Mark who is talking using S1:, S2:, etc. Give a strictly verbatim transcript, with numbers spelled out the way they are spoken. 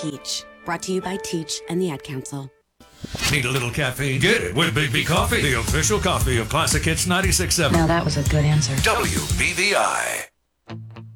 S1: Peach. Brought to you by Teach and the Ad Council.
S2: Need a little caffeine? Get it with Big B Coffee, the official coffee of Classic Hits ninety-six point seven.
S3: Now that was a good answer.
S2: W B V I.